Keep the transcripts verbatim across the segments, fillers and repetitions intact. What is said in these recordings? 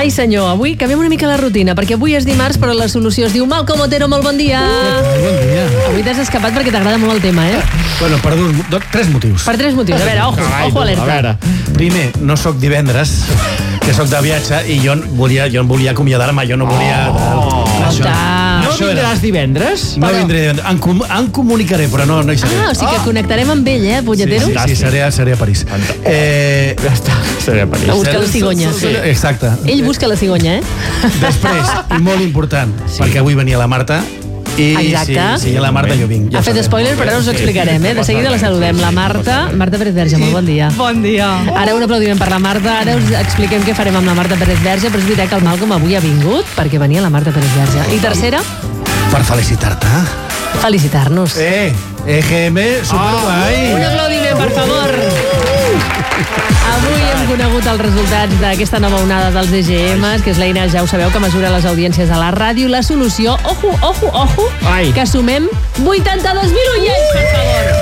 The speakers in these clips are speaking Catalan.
Ai senyor, avui canviem una mica la rutina, perquè avui és dimarts, però la solució es diu Malcom Otero, molt bon dia. Uh, bon dia. Avui t'has escapat perquè t'agrada molt el tema, eh? Bueno, per dos, dos, tres motius. Per tres motius. A veure, ojo, Carai, ojo alerta. A veure, primer, no sóc divendres, que sóc de viatge, i jo volia, jo volia acomiadar-me, jo no volia... Oh, això, no això vindràs era. divendres? No però... vindré divendres. En, com, en comunicaré, però no, no hi seré. Ah, o sigui que connectarem amb ell, eh, punyetero? Sí, sí, sí, seré, seré a París. Eh, ja està, seré a París. A buscar la cigonya. Sí. Exacte. Ell busca la cigonya, eh? Després, i molt important, sí. perquè avui venia la Marta, i exacte. si, si hi ha la Marta jo vinc. Ja ha fet spoiler, però ara us ho explicarem, eh? De seguida la saludem. La Marta, Marta Pérez Verge, molt bon dia. Bon dia. Ara un aplaudiment per la Marta, ara us expliquem què farem amb la Marta Pérez Verge, però és veritat que el Malcom avui ha vingut perquè venia la Marta Pérez Verge. I tercera? Per felicitar-te. Felicitar-nos. Eh, E G M, superguai. Un aplaudiment, per favor. Avui hem conegut els resultats d'aquesta nova onada dels E G Ms, que és l'eina, ja ho sabeu, que mesura les audiències a la ràdio. La solució, ojo, ojo, ojo, Ai. que sumem vuitanta-dos mil oients, per favor.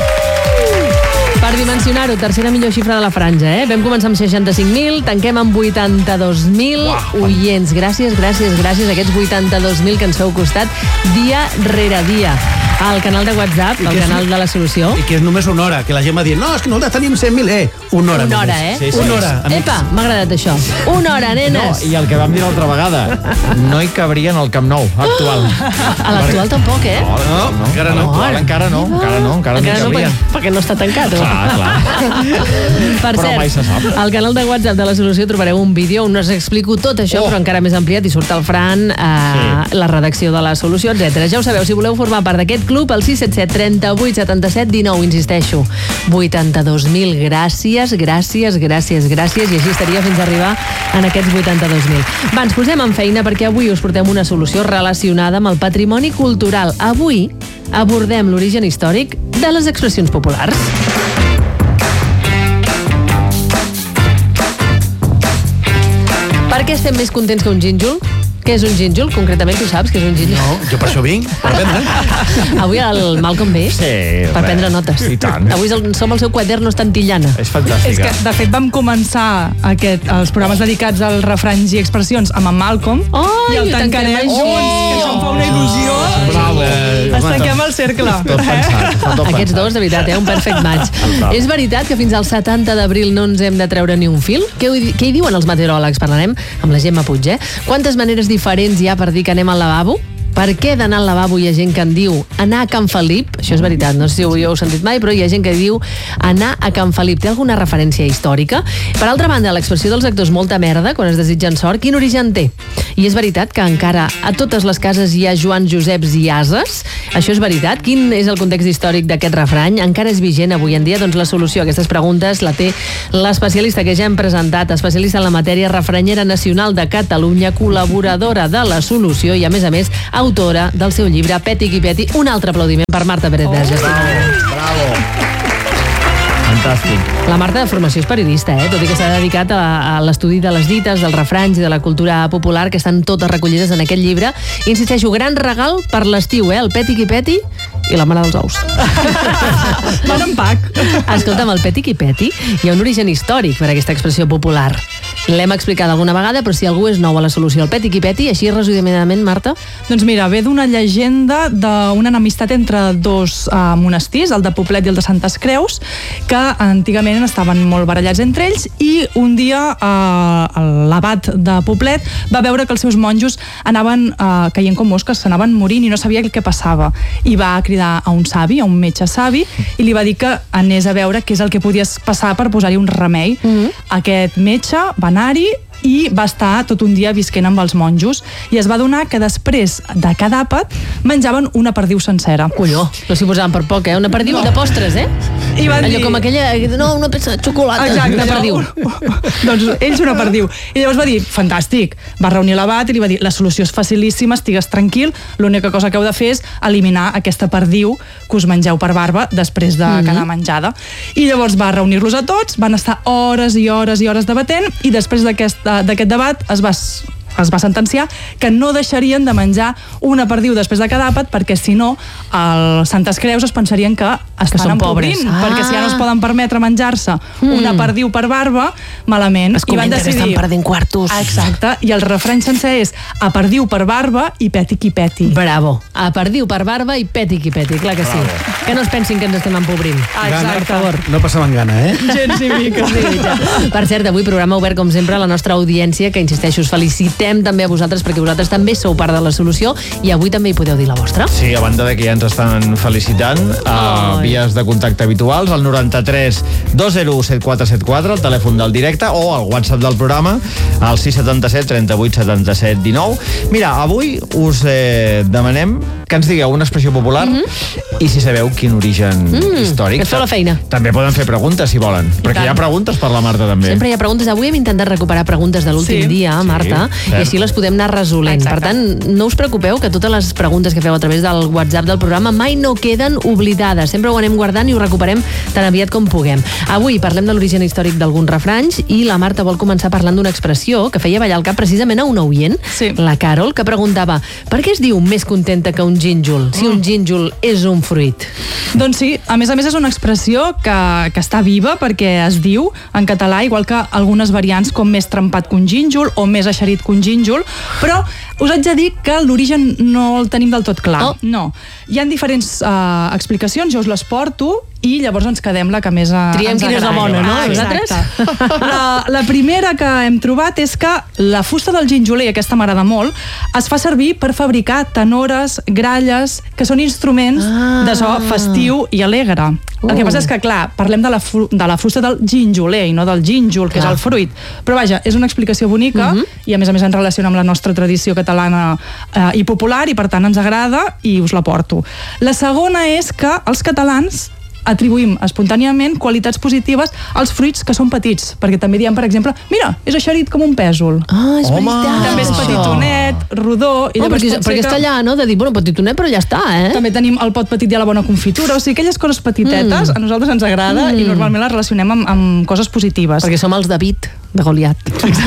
Per dimensionar-ho, tercera millor xifra de la franja, eh? Vam començar amb seixanta-cinc mil, tanquem amb vuitanta-dos mil oients. Gràcies, gràcies, gràcies a aquests vuitanta-dos mil que ens feu costat dia rere dia. Al canal de WhatsApp, al canal de la solució. I que és només una hora, que la gent va dir, no, és que nosaltres tenim cent mil, eh? Una hora. Una hora, només. eh? Sí, sí. Una hora. Epa, m'ha agradat això. Una hora, No, nenes. i el que vam dir l'altra vegada, no hi cabria en el Camp Nou actual. A l'actual tampoc, eh? No, no, encara no. Actual encara no, encara no, encara no hi Encara no, cabria. perquè, perquè no està tancat. Clar, clar. Per Però mai se cert, sap. al canal de WhatsApp de la solució trobareu un vídeo on us explico tot això, Oh. però encara més ampliat, i surt el Fran, eh, Sí. la redacció de la solució, etcètera. Ja ho sabeu, si voleu formar part d'aquest club, el sis set set, trenta-vuit, setanta-set, dinou, insisteixo. vuitanta-dos mil, gràcies, gràcies, gràcies, gràcies, i així estaria fins a arribar en aquests vuitanta-dos mil. Va, ens posem en feina perquè avui us portem una solució relacionada amb el patrimoni cultural. Avui abordem l'origen històric de les expressions populars. Per què estem més contents que un gínjol? Què és un gínjol? Concretament, tu saps què és un gínjol? No, jo per això vinc, per aprendre. Avui el Malcom ve Sí, per res. prendre notes. I tant. Avui el, som el seu quaderno estantillana. És És fantàstica. que, de fet, vam començar aquest, els programes dedicats als refranys i expressions amb en Malcom Oh, i el i tancarem tancarem junts, junts. que això em fa una il·lusió. Bravo. Es tanquem el cercle. Tot pensat. Tot Aquests pensat. dos, de veritat, eh? Un perfect match. És veritat que fins al setanta d'abril no ens hem de treure ni un fil? Què, hi- què hi diuen els meteoròlegs? Parlarem amb la Gemma Puig, eh? Quantes maneres diferents hi ha per dir que anem al lavabo? Per què d'anar al lavabo hi ha gent que en diu anar a Can Felip? Això és veritat, no sé si ho heu sentit mai, però hi ha gent que diu anar a Can Felip. Té alguna referència històrica? Per altra banda, l'expressió dels actors molta merda, quan es desitgen sort, quin origen té? I és veritat que encara a totes les cases hi ha Joan Joseps i ases? Això és veritat? Quin és el context històric d'aquest refrany? Encara és vigent avui en dia? Doncs la solució a aquestes preguntes la té l'especialista que ja hem presentat, especialista en la matèria, refranyera nacional de Catalunya, col·laboradora de la solució i, a més a més, autora del seu llibre Peti qui peti. Un altre aplaudiment per Marta Pérez Verge. Bravo, bravo. Fantàstic. La Marta de formació és periodista, eh? Tot i que s'ha dedicat a, a l'estudi de les dites, dels refranys i de la cultura popular, que estan totes recollides en aquest llibre. Insisteixo, gran regal per l'estiu, eh? El peti qui peti i la mare dels ous. Van en pack. Escolta'm, el peti qui peti hi ha un origen històric per a aquesta expressió popular. L'hem explicat alguna vegada, però si algú és nou a la solució, el peti qui peti, així resumidament, Marta? Doncs mira, ve d'una llegenda d'una enemistat entre dos uh, monestirs, el de Poblet i el de Santes Creus, que antigament estaven molt barallats entre ells, i un dia uh, l'abat de Poblet va veure que els seus monjos anaven uh, caient com mosques, s'anaven morint i no sabia el que passava. I va cridar a un savi, a un metge savi, i li va dir que anés a veure què és el que podia passar per posar-hi un remei. Mm-hmm. Aquest metge va anar-hi i va estar tot un dia visquent amb els monjos i es va adonar que després de cada àpat menjaven una perdiu sencera. Colló, no s'hi posaven per poc, eh? Una perdiu no. de postres, eh? I van Allò dir... com aquella... No, una peça de xocolata. Exacte, una perdiu. Doncs ells una perdiu. I llavors va dir, fantàstic, va reunir l'abat i li va dir, la solució és facilíssima, estigues tranquil, l'única cosa que heu de fer és eliminar aquesta perdiu que us mengeu per barba després de mm-hmm. cada menjada. I llavors va reunir-los a tots, van estar hores i hores i hores debatent i després d'aquest, d'aquest debat es va es va sentenciar que no deixarien de menjar una perdiu després de cada àpat, perquè si no, els Santes Creus es pensarien que estan són empobrint, pobres. Ah. perquè si ja no es poden permetre menjar-se mm. una perdiu per barba, malament. Es comenta que estan perdent quartos. Exacte, i el refrany sencer és a perdiu per barba i peti qui peti. Bravo. A perdiu per barba i peti qui peti, clar que sí. Bravo. Que no es pensin que ens estem empobrint. Exacte. Per favor. No passava en gana, eh? Gens ni mica. Per cert, avui programa obert, com sempre, a la nostra audiència, que insisteixo, us felicitem també a vosaltres, perquè vosaltres també sou part de la solució i avui també hi podeu dir la vostra. Sí, a banda de que ja ens estan felicitant, a vies de contacte habituals, al noranta-tres dos zero u set quatre set quatre, el telèfon del directe, o al WhatsApp del programa, al sis setanta set trenta vuit setanta set dinou. Mira, avui us eh, demanem que ens digueu una expressió popular mm-hmm. i si sabeu quin origen mm, històric. Que et feu la feina. També poden fer preguntes, si volen, I perquè tant. Hi ha preguntes per la Marta, també. Sempre hi ha preguntes. Avui hem intentat recuperar preguntes de l'últim Sí. dia, Marta, Sí, i així les podem anar resolent. Exacte. Per tant, no us preocupeu, que totes les preguntes que feu a través del WhatsApp del programa mai no queden oblidades. Sempre ho anem guardant i ho recuperem tan aviat com puguem. Avui parlem de l'origen històric d'alguns refranys i la Marta vol començar parlant d'una expressió que feia ballar el cap precisament a un oient, Sí. la Carol, que preguntava per què es diu més contenta que un gínjol, si un gínjol és un fruit? Doncs sí, a més a més és una expressió que, que està viva, perquè es diu en català, igual que algunes variants com més trempat que un gínjol o més eixerit que un gínjol, però us haig de dir que l'origen no el tenim del tot clar. Oh. No. Hi ha diferents uh, explicacions, jo us les porto i llavors ens quedem la que més uh, Triem ens quina és la agrada. bona, no, Ah, nosaltres? exacte. La, la primera que hem trobat és que la fusta del ginjoler, aquesta m'agrada molt, es fa servir per fabricar tenores, gralles, que són instruments Ah. de so festiu i alegre. Uh. El que passa és que, clar, parlem de la, fu de la fusta del ginjoler i no del gínjol, que Clar. és el fruit. Però vaja, és una explicació bonica Uh-huh. i a més a més ens relaciona amb la nostra tradició catalana eh, i popular i per tant ens agrada i us la porto. La segona és que els catalans atribuïm espontàniament qualitats positives als fruits que són petits, perquè també diem, per exemple, mira, és eixerit com un pèsol. Ah, és Home! veritat. També és això. petitonet, rodó... I Oh, llavors perquè, pot ser perquè que- està allà, no? De dir, bueno, petitonet, però ja està, eh? També tenim el pot petit i la bona confitura, o sigui, aquelles coses petitetes Mm. a nosaltres ens agrada Mm. i normalment les relacionem amb, amb coses positives. Perquè som els David de Goliat.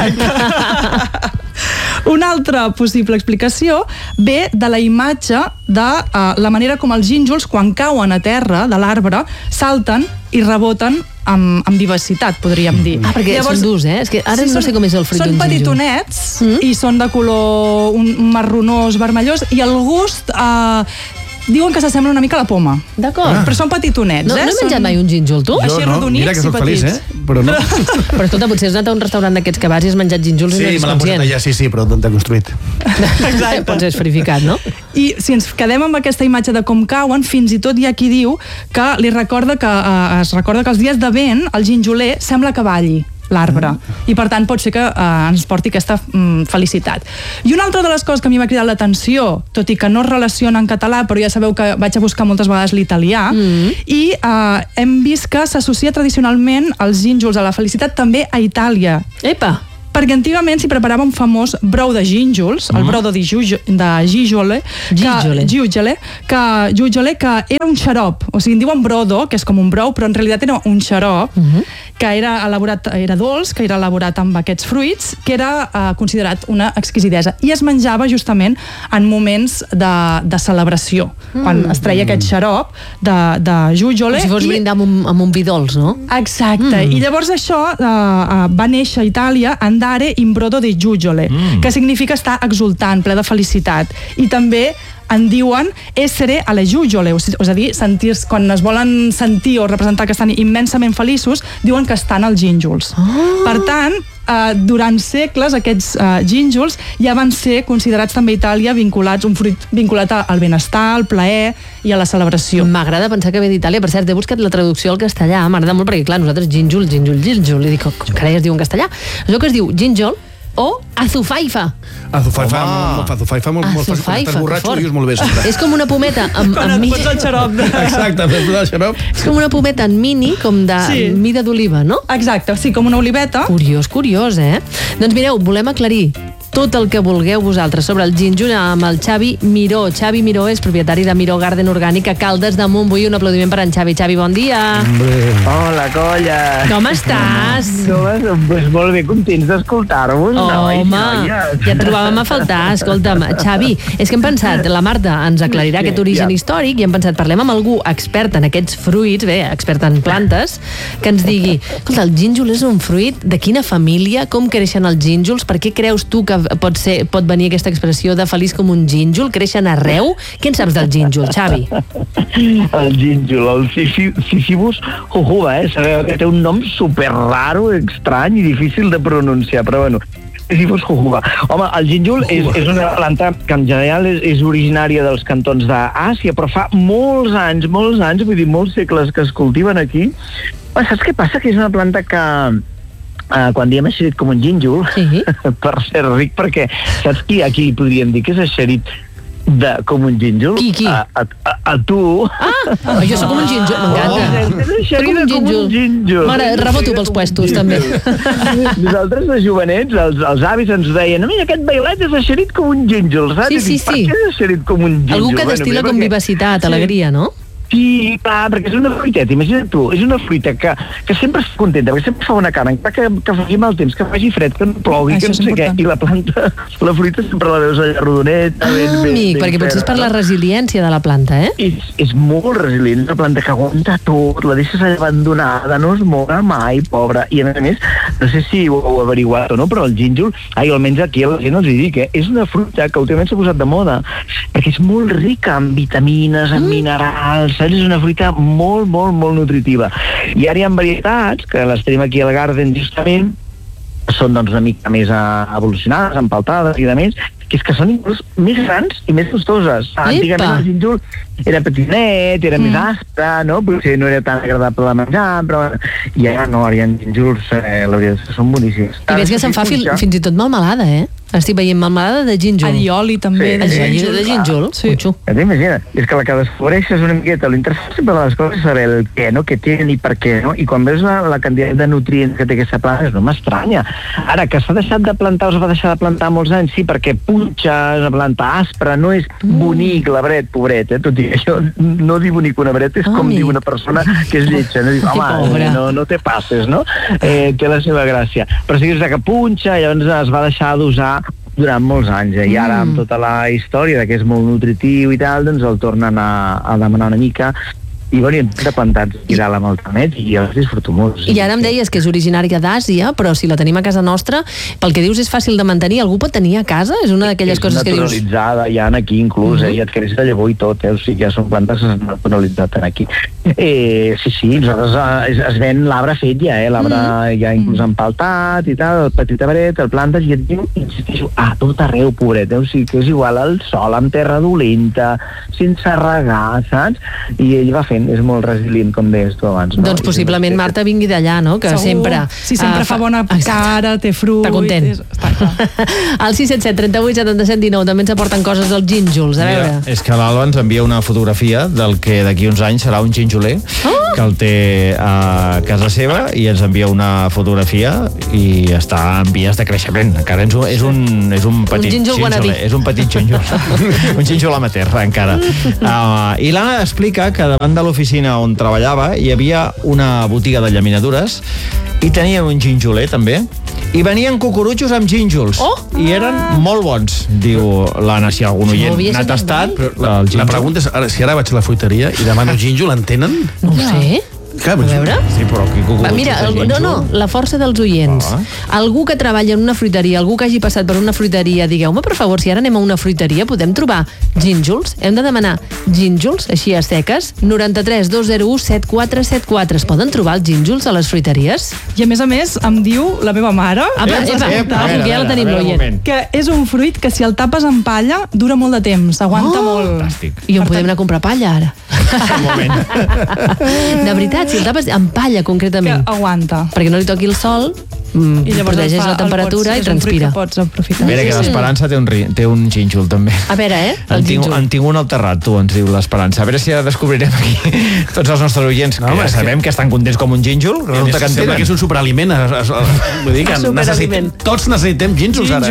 Una altra possible explicació ve de la imatge de uh, la manera com els gínjols, quan cauen a terra de l'arbre, salten i reboten amb, amb vivacitat, podríem dir. Ah, perquè són durs, eh? És que ara no sé com és el fruit d'un Són gínjol. petitonets Mm. i són de color un marronós, vermellós, i el gust... Uh, diuen que s'assembla una mica a la poma. D'acord. Però són petitonets, No, eh? no he menjat Són- mai un gínjol, tu? Jo Així no, arrodonits mira que i sóc feliç, petits. eh? Però no. Però escolta, potser has anat a un restaurant d'aquests que vas i has menjat gínjols i Sí, no me ets l'han posat conscient. allà, sí, sí, però d'on t'ha construït. Exacte. Pots ser esferificat, no? I si ens quedem amb aquesta imatge de com cauen, fins i tot hi ha qui diu que li recorda que eh, es recorda que els dies de vent el ginjoler sembla que balli l'arbre, i per tant pot ser que eh, ens porti aquesta mm, felicitat. I una altra de les coses que a mi m'ha cridat l'atenció, tot i que no es relaciona en català, però ja sabeu que vaig a buscar moltes vegades l'italià, Mm. i eh, hem vist que s'associa tradicionalment els gínjols a la felicitat també a Itàlia. Epa! Perquè antigament s'hi preparava un famós brou de gínjols, el brodo di Giugi- de Gigole, Gigole. que, Giugole, que, Giugole, que era un xarop. O sigui, en diuen brodo, que és com un brou, però en realitat era un xarop, uh -huh. que era elaborat, era dolç, que era elaborat amb aquests fruits, que era eh, considerat una exquisidesa. I es menjava justament en moments de, de celebració, mm. quan es treia aquest xarop de, de Giugole. Com si fos i- brindar amb un, amb un vi dolç, no? Exacte, mm. i llavors això uh, uh, va néixer a Itàlia, andare in brodo di Giugole, mm. que significa estar exultant, ple de felicitat, i també en diuen essere alle giugole, és a dir, sentir, quan es volen sentir o representar que estan immensament feliços, diuen que estan als gínjols. Oh. Per tant, eh, durant segles aquests eh, gínjols ja van ser considerats també a Itàlia vinculats, un fruit vinculat al benestar, al plaer i a la celebració. M'agrada pensar que ve d'Itàlia. Per cert, he buscat la traducció al castellà. M'agrada molt perquè, clar, nosaltres gínjol, gínjol, gínjol. I dic, oh, carai, es diu en castellà. Això que es diu gínjol o azufaifa. Azufaifa, Home. molt, azufaifa, molt, molt fàcil. Quan Azufaifa, estàs que borratxo, fort. dius molt bé. sempre. És com una pometa amb, Quan amb et mi... fots el xarop de... Exacte, fes el xarop. És com una pometa en mini, com de Sí. mida d'oliva, no? Exacte, sí, com una oliveta. Curiós, curiós, eh? Doncs mireu, volem aclarir tot el que vulgueu vosaltres sobre el gínjol amb el Xavi Miró. Xavi Miró és propietari de Miró Garden Orgànic a Caldes de Montbui. Un aplaudiment per en Xavi. Xavi, bon dia. Hola, colla. Com estàs? Com, pues molt bé, contents d'escoltar-vos. Home, ja et trobàvem a faltar. Escolta'm, Xavi, és que hem pensat, la Marta ens aclarirà aquest origen històric i hem pensat, parlem amb algú expert en aquests fruits, bé, expert en plantes, que ens digui, escolta, el gínjol és un fruit de quina família, com creixen els gínjols, per què creus tu que pot, ser, pot venir aquesta expressió de feliç com un gínjol, creixen arreu? Què en saps del gínjol, Xavi? El gínjol, el Cicibus jujuba, eh? Sabeu que té un nom super raro, estrany i difícil de pronunciar, però bueno, Cicibus jujuba. Home, el gínjol és, és una planta que en general és, és originària dels cantons d'Àsia, però fa molts anys, molts anys, vull dir, molts segles que es cultiven aquí. Saps què passa? Que és una planta que Uh, quan diem eixerit com un gínjol, sí. per ser ric, perquè saps qui aquí podríem dir que és eixerit de, com un gínjol? Qui, qui? A, a, a, a tu. Ah, jo sóc com un gínjol, m'encanta. Oh, és com un gínjol. gínjol. Mare, reboto pels puestos, també. Nosaltres, de jovenets, els, els avis ens deien, mira, aquest bailet és eixerit com un gínjol, saps? Sí, sí, dic, sí. Per què és eixerit com un gínjol? Algú que destila bueno, com perquè... vivacitat, alegria, no? Sí, clar, perquè és una fruiteta, imagina't tu, és una fruita que, que sempre està contenta, perquè sempre fa bona cara, que, que faci mal temps, que faci fred, que no plogui, que no sé què, i la planta, la fruita sempre la veus allà rodoneta, ah, ben, ben, amic, ben perquè potser és per la resiliència de la planta, eh? És, és molt resilient, és una planta que aguanta tot, la deixes allà abandonada, no es moga mai, pobra, i a més, no sé si ho heu averiguat o no, però el gínjol, ai, almenys aquí a la gent els hi dic, eh, és una fruita que últimament s'ha posat de moda, perquè és molt rica en vitamines, en mm. minerals, saps? És una fruita molt, molt, molt nutritiva. I ara hi ha varietats, que les tenim aquí al Garden justament, són doncs una mica més evolucionades, empaltades i de més, que és que són inclús més grans i més gustoses. Antigament el gínjol era petinet, era mm. més aspre, no? Potser no era tan agradable de menjar, però i ara no, ara hi ha gínjols, eh, la veritat, són boníssims. I veig que se'n fa fi, fins i tot melmelada, eh? Estic veient melmelada de gínjol. Allioli, també. Sí, de gínjol. De gínjol? Sí. Imagina, és que la que descobreix és una miqueta, l'interessant sempre de les coses és saber el què, no? Què tenen i per què, no? I quan veus la, la quantitat de nutrients que té aquesta planta, no m'estranya. Ara, que s'ha deixat de plantar o s'ha deixat de plantar molts anys, sí, perquè punxa, és una planta aspra, no és bonic l'arbret, pobret, eh? Tot i això, no dir bonic un arbret és com dir una persona que és lletja, no? Dic, home, no, no te passes, no? Eh, té la seva gràcia. Però sí que punxa, llavors es va deixar d'usar durant molts anys, eh? I ara amb tota la història de que és molt nutritiu i tal, doncs el tornen a, a demanar una mica i bueno, de plantats tirar amb el tamet i els disfruto molt. I ara em deies que és originària d'Àsia, però si la tenim a casa nostra, pel que dius és fàcil de mantenir, algú pot tenir a casa? És una d'aquelles coses que dius... És naturalitzada, hi ha aquí inclús, eh? I et creix de llavor i tot, eh? O sigui, ja són plantes que s'han naturalitzat aquí. Eh, sí, sí, nosaltres eh, es, es ven l'arbre fet ja, eh? L'arbre mm. ja inclús empaltat i tal, el petit arbret, el plantes i et diu, insisteixo, a tot arreu, pobret, eh? O sigui, que és igual al sol, amb terra dolenta, sense regar, saps? I ell va fent, és molt resilient, com deies tu abans, no? Doncs possiblement Marta vingui d'allà, no? Que segur, sempre... Si sempre uh, fa bona cara, té fruit... Està content. És, està al sis set set, trenta-vuit, setanta-set, dinou també ens aporten coses dels gínjols, a veure. Mira, és que l'Alba ens envia una fotografia del que d'aquí uns anys serà un gínjoler oh! que el té a casa seva i ens envia una fotografia i està en vies de creixement. Encara és un, és un, és un petit un gínjol gínjoler. És un petit gínjol. un gínjol amateur, encara. Uh, I l'Anna explica que davant de l'oficina on treballava hi havia una botiga de llaminadures i tenien un gínjoler també i venien cucurutxos amb gínjols oh! i eren molt bons, diu l'Anna, si algun oient n'ha tastat. La, la pregunta és, ara, si ara vaig a la fruiteria i demano gínjol, en tenen? No ho sé. Clar, a veure? Sí, però aquí Va, mira, el, no, no, la força dels oients. Ah. Algú que treballa en una fruiteria, algú que hagi passat per una fruiteria, digueu-me, per favor, si ara anem a una fruiteria, podem trobar gínjols? Hem de demanar gínjols, així a seques? noranta-tres dos zero u set quatre set quatre. Es poden trobar els gínjols a les fruiteries? I a més a més, em diu la meva mare, ah, epa, epa, epa, epa, que ja la tenim l'oient, que és un fruit que si el tapes amb palla dura molt de temps, aguanta oh, molt. Fantàstic. I on per podem anar a comprar palla ara? Un moment. De veritat, si el tapes amb palla concretament. Que aguanta. Perquè no li toqui el sol mm, I llavors protegeix fa- la temperatura el i pots, és un fruit transpira. que pots aprofitar. Mira que l'Esperança té un, ri- té un gínjol, també. A veure, eh? El En tinc, gínjol. en tinc un al terrat, tu, ens diu l'Esperança. A veure si ara descobrirem aquí tots els nostres oients, No, que home, ja és sabem que... que estan contents com un gínjol, I a més, resulta que en sembla que és tenen. un superaliment. Es, es, es, vull dir que Superaliment. necessitem, tots necessitem gínjols, ara.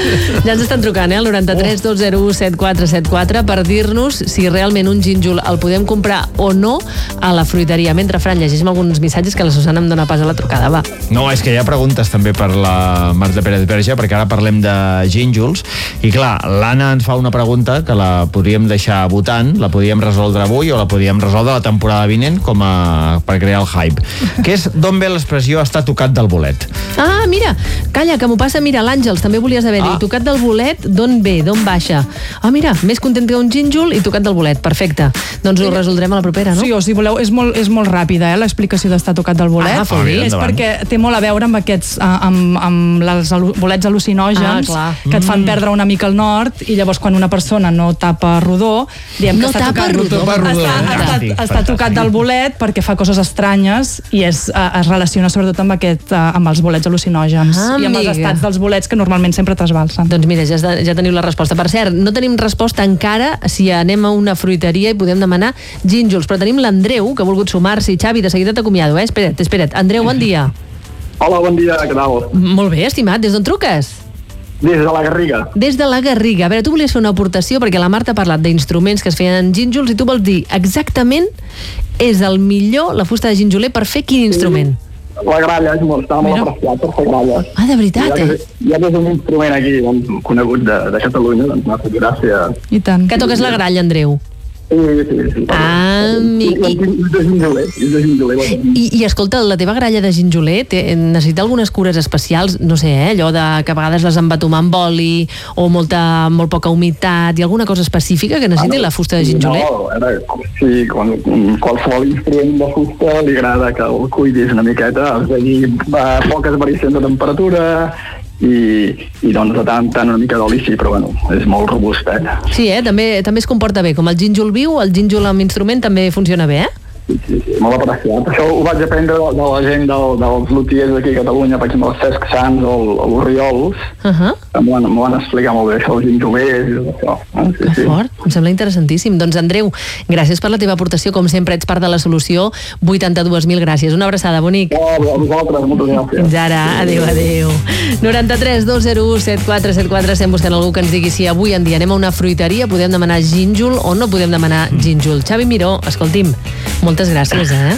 Ja ens estan trucant, eh, al noranta-tres dos zero u set quatre set quatre per dir-nos si realment un gínjol el podem comprar o no a la fruiteria. Mentre, Fran, llegeixem alguns missatges que la Susana em dona pas a la trucada, va. No, és que hi ha preguntes també per la Marta Pérez Verge, perquè ara parlem de gínjols, i clar, l'Anna ens fa una pregunta que la podríem deixar votant, la podríem resoldre avui o la podríem resoldre la temporada vinent com a, per crear el hype, que és d'on ve l'expressió està tocat del bolet. Ah, mira, calla, que m'ho passa, mira, l'Àngels, també volies haver dit, Ah. tocat del bolet, d'on ve, d'on baixa? Ah, mira, més content que un gínjol i tocat del bolet, perfecte. Doncs ho resoldrem a la propera, no? Sí, o si voleu, és molt, és molt ràpida, eh, l'explicació d'estar tocat del bolet. Ah, fot-li. és Endavant. perquè té molt a veure amb aquests, eh, amb, amb els alu- bolets al·lucinògens Ah, clar. que et fan perdre una mica el nord, i llavors quan una persona no tapa rodó, diem No que està tapa tocat, rodó. Tapa rodó, està, eh? està, Fantàstic, està fantàstic. tocat del bolet perquè fa coses estranyes i és, eh, es relaciona sobretot amb, aquest, eh, amb els bolets al·lucinògens Ah, i amb els amiga. estats dels bolets que normalment sempre t'esbalsen. Doncs mira, ja, ja teniu la resposta. Per cert, no tenim resposta encara si anem a una fruiteria i podem demanar gínjols, però tenim l'Andreu, que ha volgut sumar-s'hi. Xavi, de seguida t'acomiado, eh? Espera't, espera't. Andreu, bon dia. Hola, bon dia, què tal? Molt bé, estimat. Des d'on truques? Des de la Garriga. Des de la Garriga. A veure, tu volies fer una aportació perquè la Marta ha parlat d'instruments que es feien en gínjols i tu vols dir exactament és el millor, la fusta de gínjoler, per fer quin instrument? La gralla és molt, està molt Mira. apreciat per fer gralles. Ah, de veritat, Ja eh? que, ja que és un instrument aquí doncs, conegut de, de Catalunya, doncs m'ha fet gràcia. I tant. Que toques la gralla, Andreu. Sí, sí, sí. Ah, mi- I, i, i de ginjoler, i de ginjoler. I, I escolta, la teva gralla de ginjoler té, necessita algunes cures especials, no sé, eh, allò de que a vegades les embatomar amb oli o molta, molt poca humitat, i alguna cosa específica que necessiti la fusta de ginjoler? No, era, sí, quan, qualsevol instrument de fusta li agrada que el cuidis una miqueta, és a dir, eh, poques variacions de temperatura, i, i doncs de tant en tant una mica d'oli sí, però bueno, és molt robustet. Sí, eh? També, també es comporta bé. Com el gínjol viu, el gínjol amb instrument també funciona bé, eh? Sí, sí, sí, molt apreciat. Això ho vaig aprendre de, de la gent del, dels lutiers d'aquí a Catalunya, per exemple, el Cesc Sans o el- l'Oriols, Uh -huh. que m'ho van, m'ho van explicar molt bé, això, els ginjolers i tot això. Eh? Sí, Que sí. fort, em sembla interessantíssim. Doncs Andreu, gràcies per la teva aportació, com sempre ets part de la solució. vuitanta-dos mil gràcies. Una abraçada, bonic. No, a vosaltres, moltes gràcies. Fins ara, adéu, adéu. noranta-tres dos zero u set quatre set quatre, estem buscant algú que ens digui si avui en dia anem a una fruiteria, podem demanar gínjol o no podem demanar gínjol. Xavi Miró, escolti'm, moltes gràcies, eh?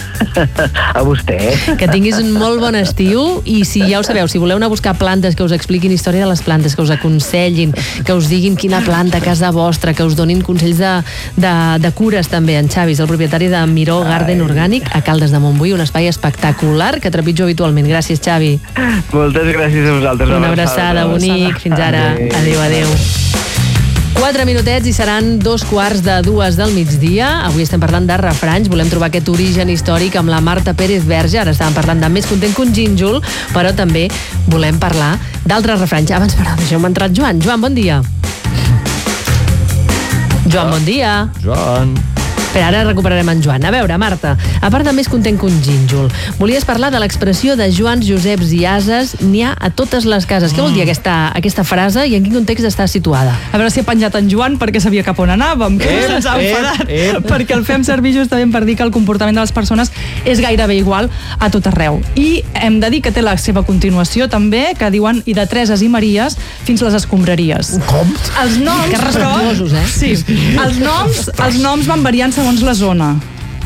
A vostè. Que tinguis un molt bon estiu i si ja ho sabeu, si voleu anar a buscar plantes que us expliquin història de les plantes, que us aconsellin, que us diguin quina planta a casa vostra, que us donin consells de, de, de cures també. En Xavi és el propietari de Miró Garden Orgànic a Caldes de Montbui, un espai espectacular que trepitjo habitualment. Gràcies, Xavi. Moltes gràcies a vosaltres. Una abraçada, bonic. Fins ara. Adéu, adéu. Quatre minutets i seran dos quarts de dues del migdia. Avui estem parlant de refranys. Volem trobar aquest origen històric amb la Marta Pérez Verge. Ara estàvem parlant de més content que un gínjol, però també volem parlar d'altres refranys. Abans, però, deixeu-me entrar Joan. Joan, bon dia. Joan, bon dia. Joan... Però ara recuperarem en Joan. A veure, Marta, a part de més content que un gínjol, volies parlar de l'expressió de Joans, Joseps i Ases, n'hi ha a totes les cases. Què vol dir aquesta, aquesta frase i en quin context està situada? A veure si ha penjat en Joan perquè sabia cap on anàvem, que Ep, se'ns ha ep, enfadat, ep. perquè el fem servir justament per dir que el comportament de les persones és gairebé igual a tot arreu. I hem de dir que té la seva continuació també, que diuen i de Tereses i Maries fins les escombraries. Com? Els noms, Que respectuosos, eh? Sí, els noms, els noms van variant segons la zona.